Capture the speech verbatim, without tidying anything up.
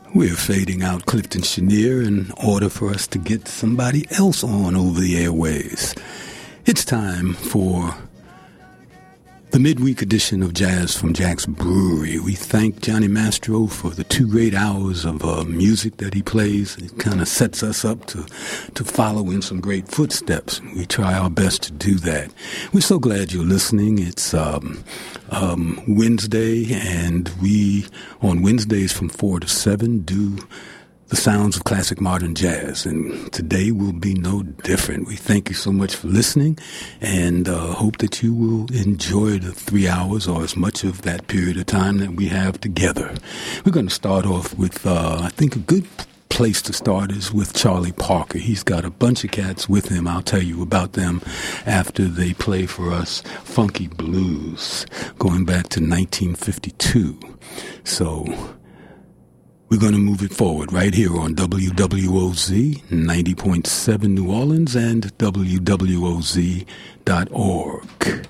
We're fading out Clifton Chenier in order for us to get somebody else on over the airways. It's time for the midweek edition of Jazz from Jack's Brewery. We thank Johnny Mastro for the two great hours of uh, music that he plays. It kind of sets us up to, to follow in some great footsteps. We try our best to do that. We're so glad you're listening. It's um, um, Wednesday, and we, on Wednesdays from four to seven, do the sounds of classic modern jazz, and today will be no different. We thank you so much for listening, and uh, hope that you will enjoy the three hours or as much of that period of time that we have together. We're going to start off with, uh, I think a good place to start is with Charlie Parker. He's got a bunch of cats with him. I'll tell you about them after they play for us Funky Blues, going back to nineteen fifty-two. So we're going to move it forward right here on W W O Z ninety point seven New Orleans and W W O Z dot org.